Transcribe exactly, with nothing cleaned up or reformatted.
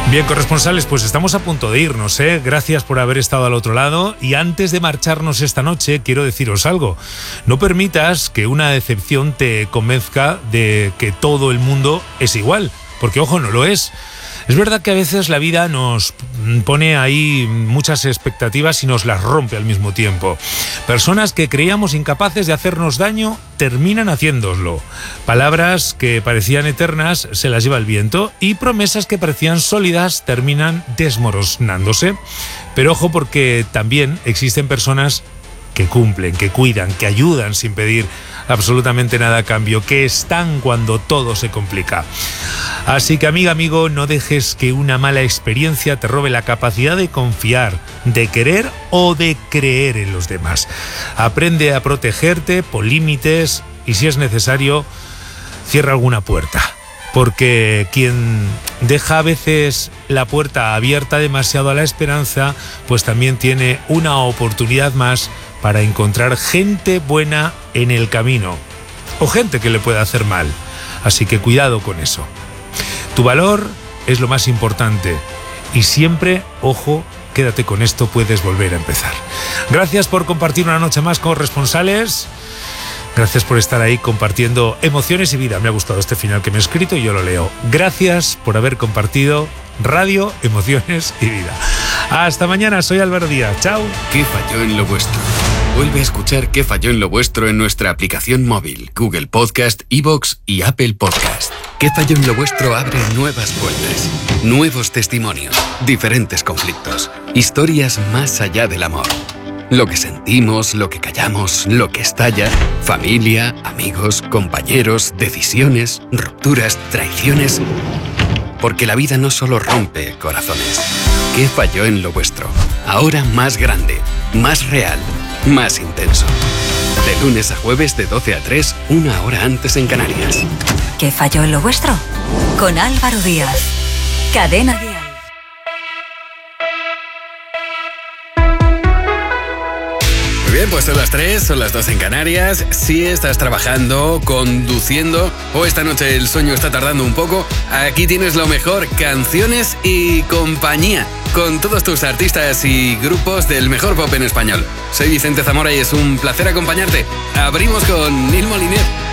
Bien, corresponsales, pues estamos a punto de irnos, ¿eh? Gracias por haber estado al otro lado. Y antes de marcharnos esta noche, quiero deciros algo. No permitas que una decepción te convenzca de que todo el mundo es igual, porque, ojo, no lo es. Es verdad que a veces la vida nos pone ahí muchas expectativas y nos las rompe al mismo tiempo. Personas que creíamos incapaces de hacernos daño terminan haciéndoslo. Palabras que parecían eternas se las lleva el viento y promesas que parecían sólidas terminan desmoronándose. Pero ojo, porque también existen personas que cumplen, que cuidan, que ayudan sin pedir absolutamente nada a cambio, que están cuando todo se complica. Así que, amiga, amigo, no dejes que una mala experiencia te robe la capacidad de confiar, de querer o de creer en los demás. Aprende a protegerte, pon límites y, si es necesario, cierra alguna puerta. Porque quien deja a veces la puerta abierta demasiado a la esperanza, pues también tiene una oportunidad más para encontrar gente buena en el camino, o gente que le pueda hacer mal. Así que cuidado con eso. Tu valor es lo más importante y siempre, ojo, quédate con esto, puedes volver a empezar. Gracias por compartir una noche más con Corresponsales. Gracias por estar ahí compartiendo emociones y vida. Me ha gustado este final que me he escrito y yo lo leo. Gracias por haber compartido radio, emociones y vida. Hasta mañana, soy Álvaro Díaz. Chao. ¿Qué falló en lo vuestro? Vuelve a escuchar ¿Qué falló en lo vuestro? En nuestra aplicación móvil, Google Podcast, iVoox y Apple Podcast. ¿Qué falló en lo vuestro? Abre nuevas puertas, nuevos testimonios, diferentes conflictos, historias más allá del amor. Lo que sentimos, lo que callamos, lo que estalla, familia, amigos, compañeros, decisiones, rupturas, traiciones. Porque la vida no solo rompe corazones. ¿Qué falló en lo vuestro? Ahora más grande, más real, más intenso. De lunes a jueves de doce a tres, una hora antes en Canarias. ¿Qué falló en lo vuestro? Con Álvaro Díaz. Cadena Dial. Muy bien, pues son las tres, son las dos en Canarias. Si estás trabajando, conduciendo o esta noche el sueño está tardando un poco, aquí tienes lo mejor, canciones y compañía, con todos tus artistas y grupos del mejor pop en español. Soy Vicente Zamora y es un placer acompañarte. Abrimos con Neil Moliner.